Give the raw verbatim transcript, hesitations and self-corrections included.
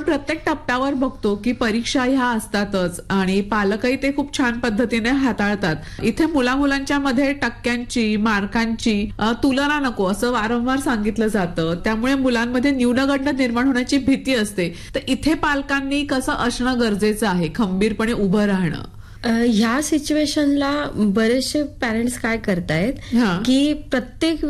आपण प्रत्येक टप्प्यावर बघतो की परीक्षा ह्या असतातच आणि पालकही ते खूप छान पद्धतीने हाताळतात. इथे मुला मुलांच्या मध्ये टक्क्यांची मार्कांची तुलना नको असं वारंवार सांगितलं जातं. त्यामुळे मुलांमध्ये न्यूनगंड निर्माण होण्याची भीती असते. तर इथे पालकांनी कसं असणं गरजेचं आहे, खंबीरपणे उभं राहणं? ह्या सिच्युएशनला बरेचसे पॅरेंट्स काय करतायत की प्रत्येक